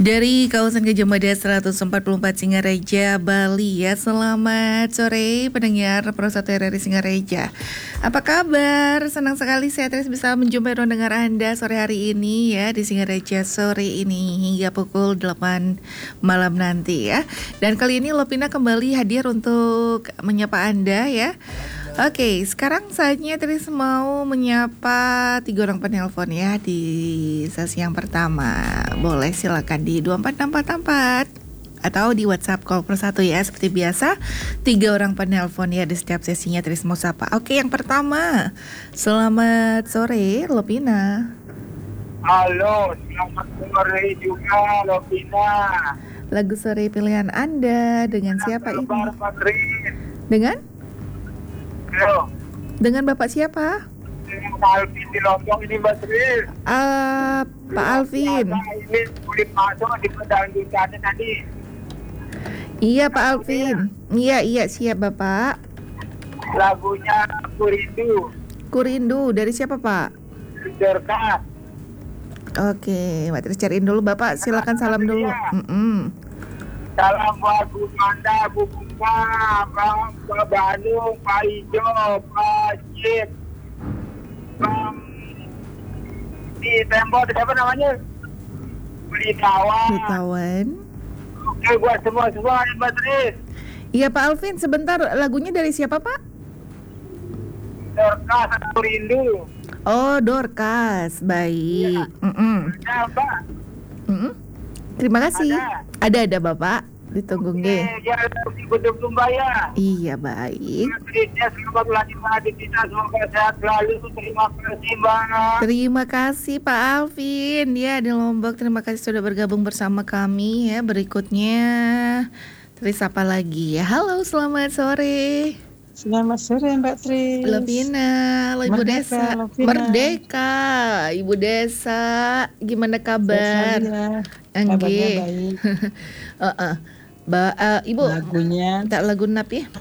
Dari kawasan Gajah Mada 144 Singareja, Bali ya. Selamat sore pendengar Pro 1 RRI Singareja. Apa kabar? Senang sekali saya terus bisa menjumpai ruang dengar Anda sore hari ini ya di Singareja sore ini hingga pukul 8 malam nanti ya. Dan kali ini Lopina kembali hadir untuk menyapa Anda ya. Oke, sekarang saatnya Tris mau menyapa 3 orang penelpon ya di sesi yang pertama. Boleh silakan di 24644 atau di WhatsApp call per 1 ya. Seperti biasa 3 orang penelpon ya di setiap sesinya Tris mau sapa. Oke, yang pertama. Selamat sore Lopina. Halo, selamat sore juga Lopina. Lagu sore pilihan Anda dengan siapa ini? Madrid. Dengan? Halo. Dengan Bapak siapa? Dengan Pak Alvin di Lombok ini Madrid. Pak Alvin. Ini kulit masuk di pedangdutannya tadi. Iya Pak Alvin. Iya siap Bapak. Lagunya Kurindu. Kurindu dari siapa Pak? Dorka. Oke, Mbak Tris cariin dulu Bapak. Silakan salam dulu. Salam buat Bu Manda, Bu Bunga, Pak Banu, Pak Ijo, Pak Cip, di tembok siapa namanya? Beritahuan. Oke, buat semua nih Mbak Tris. Iya Pak Alvin, sebentar, lagunya dari siapa Pak? Dorka Satu Rindu. Oh, Dorcas, baik. Ada Mbak. Terima kasih. Ada Bapak, ditunggu nggih. Ya, ikut Mbak ya. Iya baik. Trisnya selamat melanjutkan adik kita, semoga sehat selalu. Terima kasih Mbak. Terima kasih Pak Alvin ya di Lombok. Terima kasih sudah bergabung bersama kami ya. Berikutnya Tris apa lagi ya? Halo, selamat sore. Selamat sore Mbak Tris. Lopina, Ibu Desa. Lopina. Merdeka, Ibu Desa. Gimana kabar? Kabarnya baik. Ibu. Lagunya tak lagu nap ya?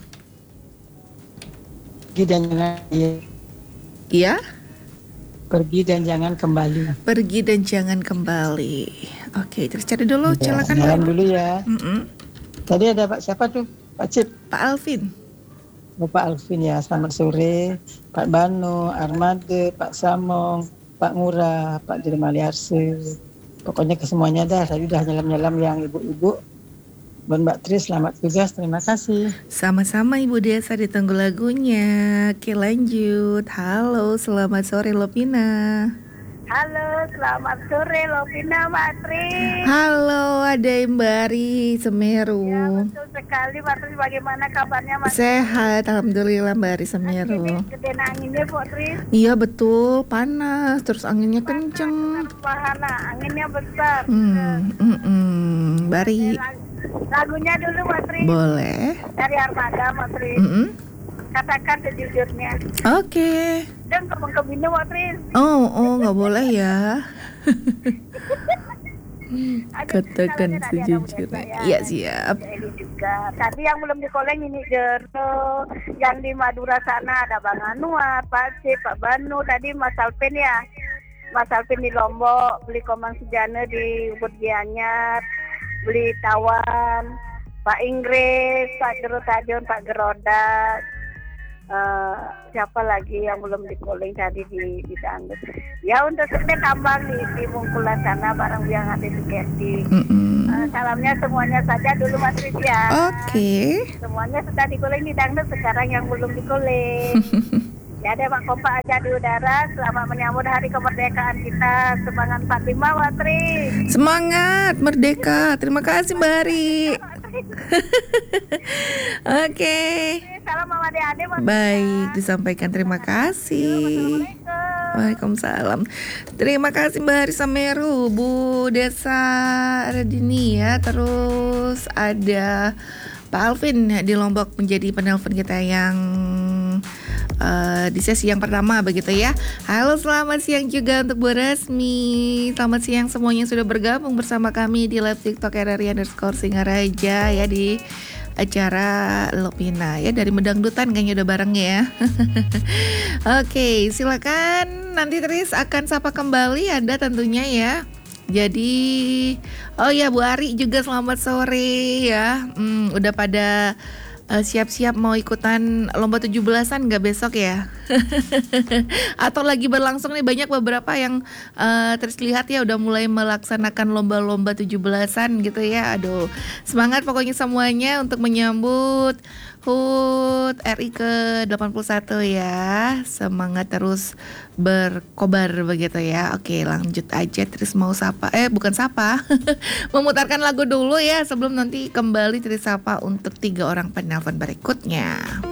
Pergi dan jangan Iya? Pergi dan jangan kembali. Pergi dan jangan kembali. Oke, terus cari dulu, silakan. Jalan dulu ya. Tadi ada Pak siapa tuh? Pak Cip. Pak Alvin. Pak Alvin ya, selamat sore. Pak Banu, Armade, Pak Samong, Pak Ngurah, Pak Jermali Arse. Pokoknya ke semuanya dah, tadi udah nyelam-nyelam yang ibu-ibu. Dan Mbak Tris, selamat tugas, terima kasih. Sama-sama Ibu Desa, ditunggu lagunya. Oke lanjut. Halo, selamat sore Lopina. Halo, selamat sore Lopina, Mbak Tris. Halo, ada Mbak Ari Semeru. Ya, betul sekali, Mbak Tris. Bagaimana kabarnya, Mbak Tris? Sehat, alhamdulillah Mbak Ari Semeru. Ini gede anginnya, Bu Tris. Iya betul, panas, terus anginnya kenceng. Wahana, anginnya besar. Mbak Ari. Lagunya dulu, Mbak Tris. Boleh. Dari Armada, Mbak Tris. Katakan sejujurnya. Oke. Dan kebun-kebunnya, Mbak Tris. Oh, nggak boleh ya. Katakan sejujurnya. Iya siap. Ini juga. Tadi yang belum dikoleng ini Jerno, yang di Madura sana ada Bang Anwar, Pak Cip, Pak Banu, tadi Mas Alvin ya. Mas Alvin di Lombok, beli Komang Sejana di Ubud Gianyar, beli Tawan, Pak Inggris, Pak Gerotajon, Pak Gerodak. Siapa lagi yang belum dikoleng tadi di Dangdut ya, untuk kita tambang di Mungkulan sana barang yang ada di Kerti. Salamnya semuanya saja dulu Mas Tris ya. Oke. Semuanya sudah dikoleng di Dangdut, sekarang yang belum dikoleng ya ada Pak Kompak aja di udara. Selamat menyambut hari kemerdekaan kita. Semangat 45 Mas Tris. Semangat merdeka. Terima kasih Mbak Ari. Oke. Salam sama adik-adik. Baik, disampaikan terima kasih. Waalaikumsalam. Terima kasih Mbak Ari Semeru, Bu Desa Radini ya. Terus ada Pak Alvin di Lombok menjadi penelpon kita yang di sesi yang pertama begitu ya. Halo, selamat siang juga untuk Bu Resmi. Selamat siang semuanya sudah bergabung bersama kami di live TikTok RRI_Singaraja ya di acara Lopina ya, dari Medangdutan kayaknya udah bareng ya. Oke, silakan nanti Tris akan sapa kembali Anda tentunya ya Jadi, oh ya Bu Ari juga selamat sore ya. Udah pada siap-siap mau ikutan lomba 17-an nggak besok ya? Atau lagi berlangsung nih, banyak beberapa yang terlihat ya udah mulai melaksanakan lomba-lomba 17-an gitu ya. Aduh, semangat pokoknya semuanya untuk menyambut HUT RI ke-81 ya. Semangat terus berkobar begitu ya. Oke, lanjut aja, Tris mau sapa. Bukan sapa. Memutarkan lagu dulu ya sebelum nanti kembali Tris sapa untuk 3 orang penelpon berikutnya.